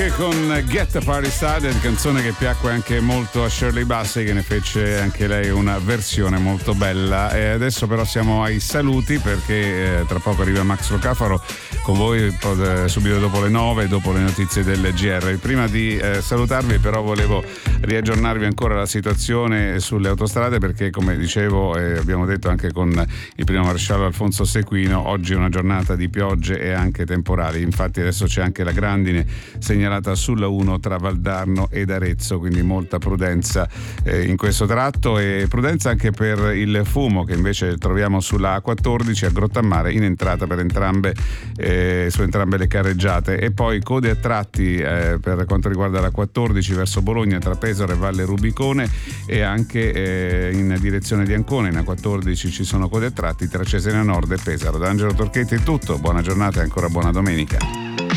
con Get the Party Started, canzone che piacque anche molto a Shirley Bassey, che ne fece anche lei una versione molto bella. E adesso però siamo ai saluti, perché tra poco arriva Max Locafaro con voi subito dopo le 9, dopo le notizie del GR. Prima di salutarvi però volevo riaggiornarvi ancora la situazione sulle autostrade, perché come dicevo abbiamo detto anche con il primo maresciallo Alfonso Sequino, oggi è una giornata di piogge e anche temporali. Infatti adesso c'è anche la grandine segnalata sulla 1 tra Valdarno ed Arezzo, quindi molta prudenza in questo tratto, e prudenza anche per il fumo che invece troviamo sulla A14 a Grottammare in entrata per entrambe su entrambe le carreggiate. E poi code a tratti per quanto riguarda la 14 verso Bologna tra Pesaro e Valle Rubicone, e anche in direzione di Ancona in A14 ci sono code a tratti tra Cesena Nord e Pesaro. Da Angelo Torchetti è tutto, buona giornata e ancora buona domenica.